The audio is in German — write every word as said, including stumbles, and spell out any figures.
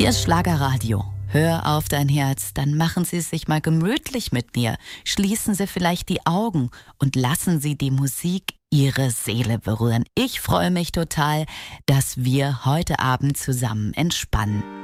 Hier ist Schlagerradio. Hör auf dein Herz, dann machen Sie es sich mal gemütlich mit mir. Schließen Sie vielleicht die Augen und lassen Sie die Musik Ihre Seele berühren. Ich freue mich total, dass wir heute Abend zusammen entspannen.